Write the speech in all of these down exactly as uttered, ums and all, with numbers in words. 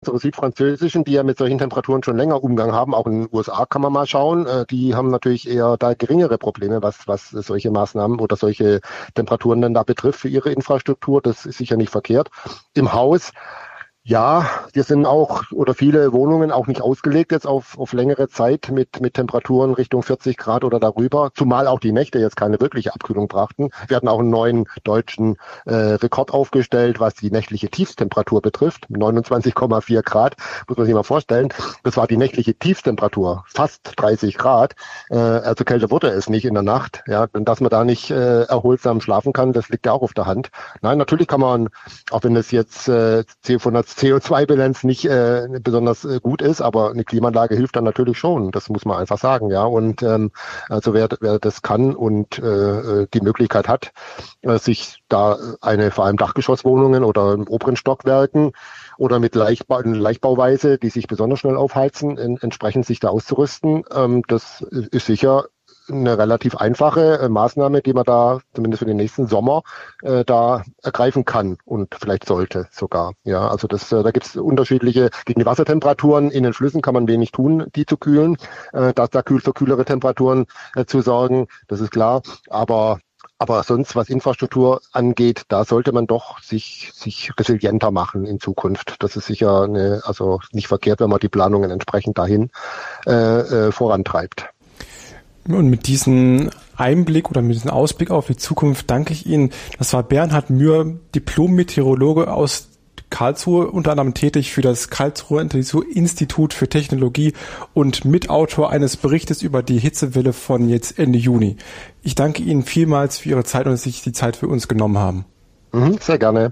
unsere südfranzösischen, die ja mit solchen Temperaturen schon länger Umgang haben, auch in den U S A kann man mal schauen, äh, die haben natürlich eher da geringere Probleme, was was solche Maßnahmen oder solche Temperaturen dann da betrifft für ihre Infrastruktur. Das ist sicher nicht verkehrt. Im Haus, ja, wir sind auch, oder viele Wohnungen auch nicht ausgelegt jetzt auf, auf längere Zeit mit, mit Temperaturen Richtung vierzig Grad oder darüber, zumal auch die Nächte jetzt keine wirkliche Abkühlung brachten. Wir hatten auch einen neuen deutschen äh, Rekord aufgestellt, was die nächtliche Tiefstemperatur betrifft, neunundzwanzig Komma vier Grad, muss man sich mal vorstellen. Das war die nächtliche Tiefstemperatur, fast dreißig Grad, äh, also kälter wurde es nicht in der Nacht, ja, und dass man da nicht äh, erholsam schlafen kann, das liegt ja auch auf der Hand. Nein, natürlich kann man, auch wenn es jetzt äh, von der C O zwei Bilanz nicht äh, besonders äh, gut ist, aber eine Klimaanlage hilft dann natürlich schon. Das muss man einfach sagen, ja. Und ähm, also wer, wer das kann und äh, die Möglichkeit hat, äh, sich da eine vor allem Dachgeschosswohnungen oder im oberen Stockwerken oder mit Leichtbau, Leichtbauweise, die sich besonders schnell aufheizen, in, entsprechend sich da auszurüsten, ähm, das ist sicher eine relativ einfache äh, Maßnahme, die man da zumindest für den nächsten Sommer äh, da ergreifen kann und vielleicht sollte sogar. Ja, also das, äh, da gibt es unterschiedliche, gegen die Wassertemperaturen in den Flüssen kann man wenig tun, die zu kühlen, äh, da, da kühl, für kühlere Temperaturen äh, zu sorgen, das ist klar, aber aber sonst, was Infrastruktur angeht, da sollte man doch sich sich resilienter machen in Zukunft. Das ist sicher eine, also nicht verkehrt, wenn man die Planungen entsprechend dahin äh, äh, vorantreibt. Und mit diesem Einblick oder mit diesem Ausblick auf die Zukunft danke ich Ihnen. Das war Bernhard Mühr, Diplom-Meteorologe aus Karlsruhe, unter anderem tätig für das Karlsruher Institut für Technologie und Mitautor eines Berichtes über die Hitzewelle von jetzt Ende Juni. Ich danke Ihnen vielmals für Ihre Zeit und dass Sie sich die Zeit für uns genommen haben. Mhm, sehr gerne.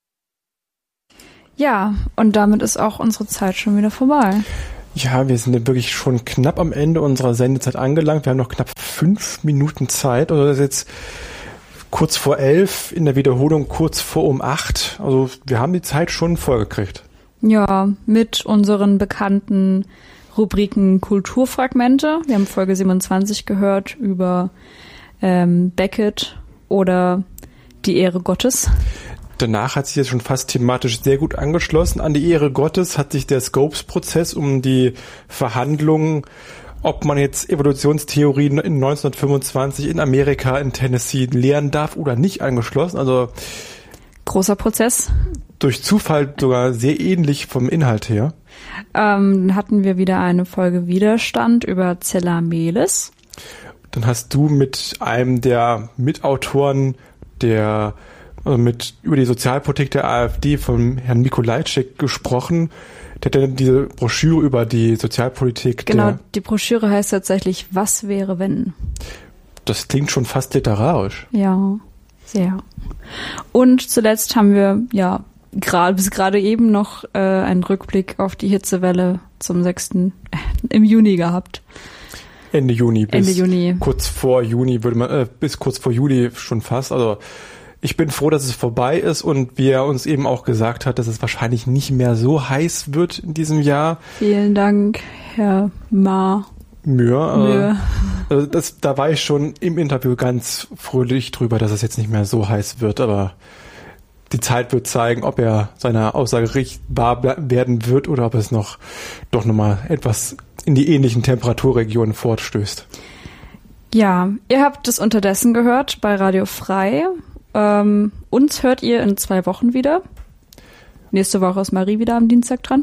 Ja, und damit ist auch unsere Zeit schon wieder vorbei. Ja, wir sind wirklich schon knapp am Ende unserer Sendezeit angelangt. Wir haben noch knapp fünf Minuten Zeit. Also das ist jetzt kurz vor elf, in der Wiederholung kurz vor um acht. Also wir haben die Zeit schon vollgekriegt. Ja, mit unseren bekannten Rubriken Kulturfragmente. Wir haben Folge siebenundzwanzig gehört über ähm, Beckett oder die Ehre Gottes. Danach hat sich jetzt schon fast thematisch sehr gut angeschlossen. An die Ehre Gottes hat sich der Scopes-Prozess um die Verhandlungen, ob man jetzt Evolutionstheorien in neunzehnhundertfünfundzwanzig in Amerika, in Tennessee lehren darf oder nicht, angeschlossen. Also großer Prozess. Durch Zufall sogar sehr ähnlich vom Inhalt her. Ähm, hatten wir wieder eine Folge Widerstand über Zellameles. Dann hast du mit einem der Mitautoren der also mit über die Sozialpolitik der AfD von Herrn Mikolajczyk gesprochen. Der hat dann diese Broschüre über die Sozialpolitik. Genau, der, die Broschüre heißt tatsächlich Was wäre wenn? Das klingt schon fast literarisch. Ja, sehr. Und zuletzt haben wir ja gerade bis gerade eben noch äh, einen Rückblick auf die Hitzewelle zum sechsten Äh, im Juni gehabt. Ende Juni bis Ende Juni. kurz vor Juni würde man äh, bis kurz vor Juli schon fast. Also ich bin froh, dass es vorbei ist und wie er uns eben auch gesagt hat, dass es wahrscheinlich nicht mehr so heiß wird in diesem Jahr. Vielen Dank, Herr Ma. Mühr. Mühr. Also das, da war ich schon im Interview ganz fröhlich drüber, dass es jetzt nicht mehr so heiß wird, aber die Zeit wird zeigen, ob er seiner Aussage richtig wahr werden wird oder ob es noch doch nochmal etwas in die ähnlichen Temperaturregionen fortstößt. Ja, ihr habt es unterdessen gehört bei Radio Frei. Ähm, uns hört ihr in zwei Wochen wieder. Nächste Woche ist Marie wieder am Dienstag dran.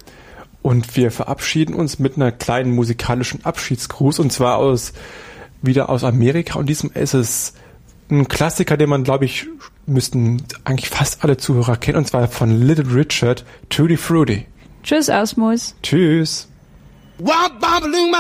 Und wir verabschieden uns mit einer kleinen musikalischen Abschiedsgruß und zwar aus wieder aus Amerika. Und diesem ist es ein Klassiker, den man, glaube ich, müssten eigentlich fast alle Zuhörer kennen, und zwar von Little Richard, Tutti Frutti. Tschüss, Asmus. Tschüss.